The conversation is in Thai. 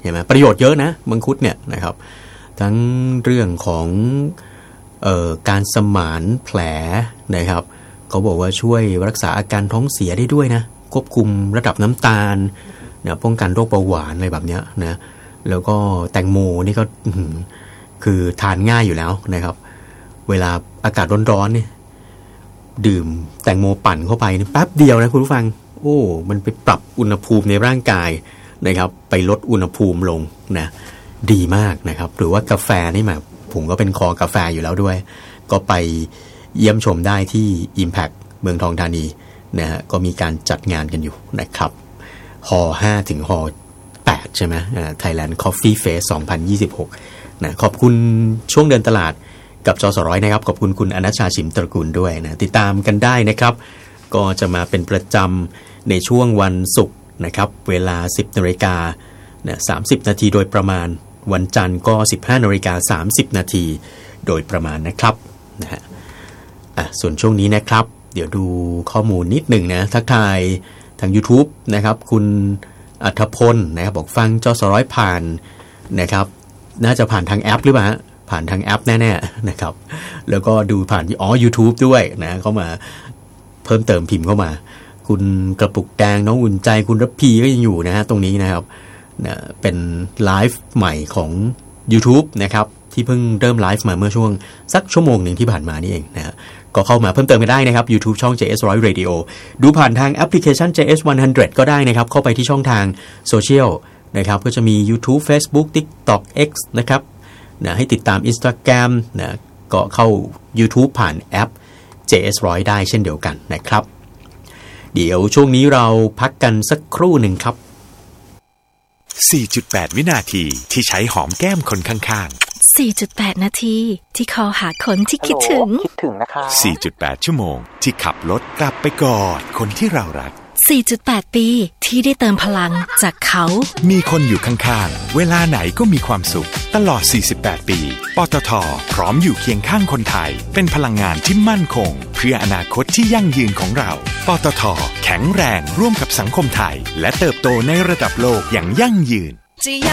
ห็นไหมประโยชน์เยอะนะมังคุดเนี่ยนะครับทั้งเรื่องของการสมานแผลนะครับเขาบอกว่าช่วยรักษาอาการท้องเสียได้ด้วยนะควบคุมระดับน้ำตาลนะป้องกันโรคเบาหวานอะไรแบบนี้นะแล้วก็แตงโมนี่ก็คือทานง่ายอยู่แล้วนะครับเวลาอากาศร้อนๆเนี่ยดื่มแตงโมปั่นเข้าไปแป๊บเดียวนะคุณผู้ฟังโอ้มันไปปรับอุณหภูมิในร่างกายนะครับไปลดอุณหภูมิลงนะดีมากนะครับหรือว่ากาแฟนี่แบบผมก็เป็นคอกาแฟอยู่แล้วด้วยก็ไปเยี่ยมชมได้ที่ Impact เมืองทองธานีนะฮะก็มีการจัดงานกันอยู่นะครับฮอ5ถึงฮอ8ใช่ไหมThailand Coffee Fest 2026นะขอบคุณช่วงเดินตลาดกับจสร้อยนะครับขอบคุณคุณอนัชชาชิมตระกูลด้วยนะติดตามกันได้นะครับก็จะมาเป็นประจำในช่วงวันศุกร์นะครับเวลา 10:30 น. 30 นาทีโดยประมาณวันจันทร์ก็ 15:30 น. โดยประมาณนะครับนะฮะส่วนช่วงนี้นะครับเดี๋ยวดูข้อมูลนิดหนึ่งนะทักทายทาง YouTube นะครับคุณอัธพลนะครับบอกฟังจสร้อยผ่านนะครับน่าจะผ่านทางแอปหรือเปล่าผ่านทางแอปแน่ๆนะครับแล้วก็ดูผ่านYouTube ด้วยนะเข้ามาเพิ่มเติมพิมพ์เข้ามาคุณกระปุกแดงน้องอุ่นใจคุณระพีก็ยังอยู่นะฮะตรงนี้นะครับนะเป็นไลฟ์ใหม่ของ YouTube นะครับที่เพิ่งเริ่มไลฟ์มาเมื่อช่วงสักชั่วโมงหนึ่งที่ผ่านมานี่เองนะฮะก็เข้ามาเพิ่มเติมกันได้นะครับ YouTube ช่อง JS100 Radio ดูผ่านทางแอปพลิเคชัน JS100 ก็ได้นะครับเข้าไปที่ช่องทางโซเชียลนะครับก็จะมี YouTube Facebook TikTok X นะครับนะให้ติดตาม Instagram นะก็เข้า YouTube ผ่านแอป JS100 ได้เช่นเดียวกันนะครับเดี๋ยวช่วงนี้เราพักกันสักครู่หนึ่งครับ 4.8 วินาทีที่ใช้หอมแก้มคนข้างๆ 4.8 นาทีที่คอหาคนที่คิดถึงนะคะ 4.8 ชั่วโมงที่ขับรถกลับไปกอดคนที่เรารัก 4.8 ปีที่ได้เติมพลังจากเขามีคนอยู่ข้างๆเวลาไหนก็มีความสุขตลอด48ปีปตท.พร้อมอยู่เคียงข้างคนไทยเป็นพลังงานที่มั่นคงเพื่ออนาคตที่ยั่งยืนของเราปตท.แข็งแรงร่วมกับสังคมไทยและเติบโตในระดับโลกอย่างยั่งยืน